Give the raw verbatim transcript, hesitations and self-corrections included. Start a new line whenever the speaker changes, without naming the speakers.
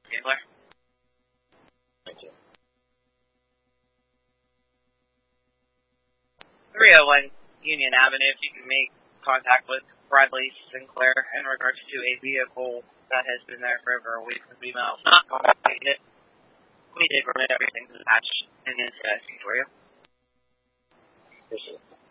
Gambler.
Thank you.
three oh one Union Avenue, if you can make contact with Bradley Sinclair in regards to a vehicle that has been there for over a week with B M L. Not complicated. We did remit everything to the patch and into S C for you.
Appreciate it.